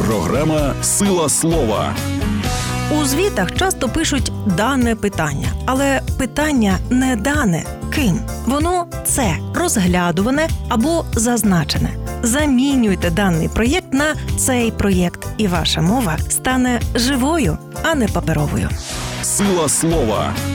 Програма «Сила слова». У звітах часто пишуть «дане питання», але питання не дане ким. Воно це розглядуване або зазначене. Замінюйте даний проєкт на цей проєкт, і ваша мова стане живою, а не паперовою. «Сила слова»